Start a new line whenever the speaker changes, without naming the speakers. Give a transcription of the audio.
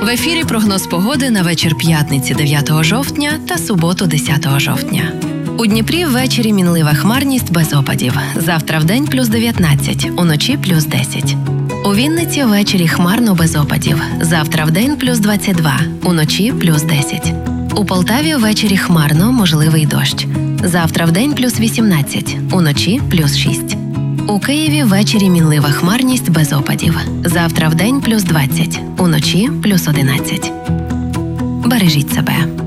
В ефірі прогноз погоди на вечір п'ятниці 9 жовтня та суботу 10 жовтня. У Дніпрі ввечері мінлива хмарність без опадів. Завтра вдень плюс 19, уночі плюс 10. У Вінниці ввечері хмарно без опадів. Завтра вдень плюс 22, уночі плюс 10. У Полтаві ввечері хмарно, можливий дощ. Завтра вдень плюс 18, уночі плюс 6. У Києві ввечері мінлива хмарність без опадів. Завтра вдень плюс 20, уночі плюс 11. Бережіть себе.